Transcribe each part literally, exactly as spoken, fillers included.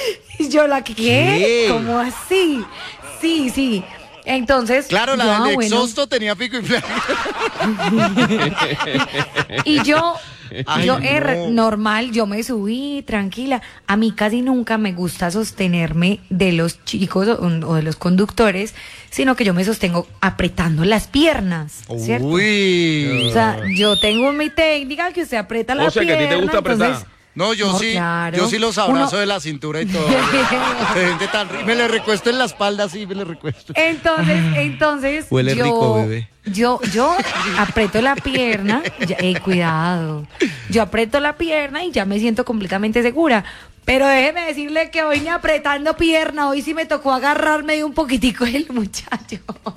Y yo, ¿la qué? ¿Qué? ¿Cómo así? Sí, sí. Entonces. Claro, la yo, del ah, bueno. exhausto tenía pico y placa. Y yo, Ay, yo no. er, normal, yo me subí tranquila. A mí casi nunca me gusta sostenerme de los chicos o, o de los conductores, sino que yo me sostengo apretando las piernas, ¿cierto? Uy. O sea, yo tengo mi técnica que usted aprieta la O sea, que pierna. a ti te gusta apretar. entonces- No, yo No, sí, claro. yo sí los abrazo Uno- de la cintura y todo. De gente tan ri- me le recuesto en la espalda, sí, me le recuesto. Entonces, entonces, Huele yo, rico, bebé. yo, yo aprieto la pierna, ya, eh, cuidado, yo aprieto la pierna y ya me siento completamente segura. Pero déjeme decirle que hoy ni apretando pierna, hoy sí me tocó agarrarme de un poquitico el muchacho.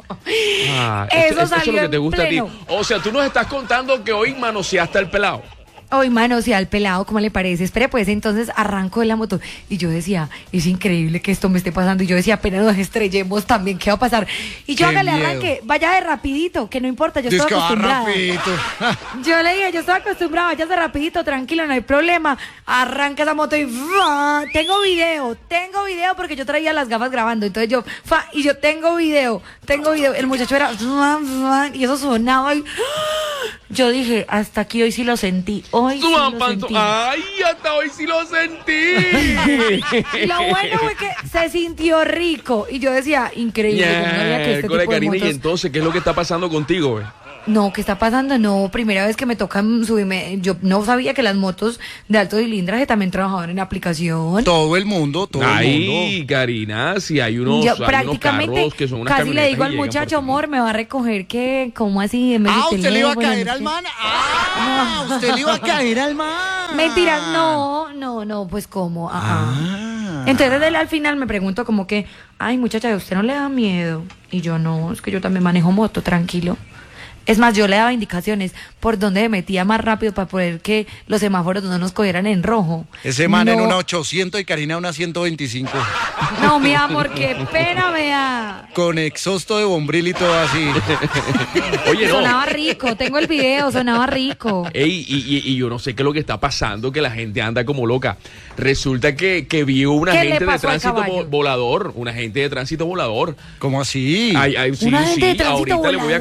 Ah, Eso eso, eso es salió lo que en te gusta pleno. a ti. O sea, tú nos estás contando que hoy manoseaste al pelado. Hoy manoseé al pelado, ¿cómo le parece? Espere, pues entonces arranco de la moto. Y yo decía, es increíble que esto me esté pasando. Y yo decía, apenas nos estrellemos también, ¿qué va a pasar? Y yo Qué hágale miedo. arranque, vaya de rapidito, que no importa, yo estoy Dice que va acostumbrada. rapidito. Yo le dije, yo estoy acostumbrada, váyase rapidito, tranquilo, no hay problema. Arranca esa moto y ¡fa! Tengo video, tengo video porque yo traía las gafas grabando. Entonces yo, ¡fa! Y yo tengo video, tengo video. El muchacho era ¡fa! ¡fa! Y eso sonaba y yo dije, hasta aquí hoy sí lo sentí. Hoy sí Suban, lo panto- sentí. Ay, hasta hoy sí lo sentí. Lo bueno fue que se sintió rico. Y yo decía, increíble. Yo no sabía que este tipo Miércoles, de Karina, y motos- entonces, ¿qué es lo que está pasando contigo, güey? No, ¿qué está pasando? No, primera vez que me toca subirme. Yo no sabía que las motos de alto cilindraje también trabajaban en aplicación. Todo el mundo, todo el Ay, mundo. Karina, si hay unos, Yo hay unos prácticamente carros que son unas casi le camionetas digo y al llegan muchacho, por ti. amor, me va a recoger que, ¿cómo así? En vez de Ah, usted le iba a teléfono, caer no al sé. man. Ah, usted le iba a caer al man. Mentira, no, no, no, pues cómo. Ah, ah. Ah. Entonces él al final me preguntó como que, ay muchacha, ¿a usted no le da miedo? Y yo no, es que yo también manejo moto, tranquilo. Es más, yo le daba indicaciones por dónde me metía más rápido para poder que los semáforos no nos cogieran en rojo. Ese man en No, una ochocientos y Karina en una ciento veinticinco. No, mi amor, qué pena me da. Con exhausto de bombril y todo así. Oye, no. Sonaba rico, tengo el video, sonaba rico. Ey, y, y- y yo no sé qué es lo que está pasando, que la gente anda como loca. Resulta que, que vio un ¿Qué le agente de pasó al tránsito caballo? vo- volador, un agente de tránsito volador. ¿Cómo así? Ay, ay, sí, Un agente sí, de tránsito ahorita le voy a